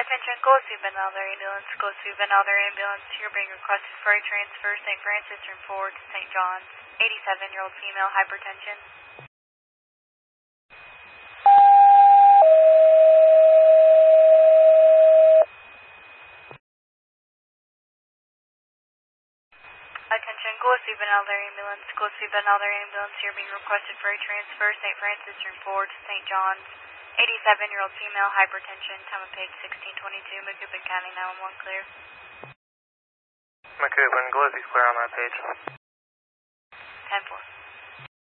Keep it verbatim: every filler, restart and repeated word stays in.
Attention, Gillespie Ben Elder Ambulance, Gillespie Ben Elder Ambulance. You're being requested for a transfer, Saint Francis Room four to Saint John's. eighty-seven-year-old female, hypertension. Attention, Gillespie Ben Elder Ambulance, Gillespie Ben Elder Ambulance. You're being requested for a transfer, Saint Francis Room four to Saint John's. eighty-seven-year-old female, hypertension. Time of page sixteen twenty-two, Macoupin County, nine one one clear. Macoupin, Gillespie's clear on that page. ten four.